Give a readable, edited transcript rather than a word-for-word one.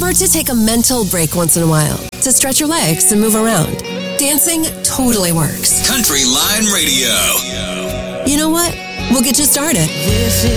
Remember to take a mental break once in a while to stretch your legs and move around. Dancing totally works. Country Line Radio. You know what? We'll get you started.